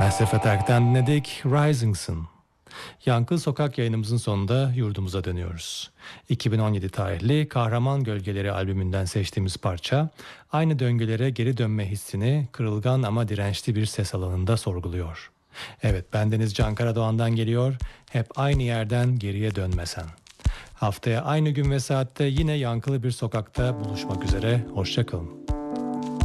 Massive Attack'ten dinledik Rising Sun. Yankı Sokak yayınımızın sonunda yurdumuza dönüyoruz. 2017 tarihli Kahraman Gölgeleri albümünden seçtiğimiz parça, aynı döngülere geri dönme hissini kırılgan ama dirençli bir ses alanında sorguluyor. Evet, bendeniz Can Karadoğan'dan geliyor, hep aynı yerden geriye dönmesen. Haftaya aynı gün ve saatte yine yankılı bir sokakta buluşmak üzere, hoşça kalın.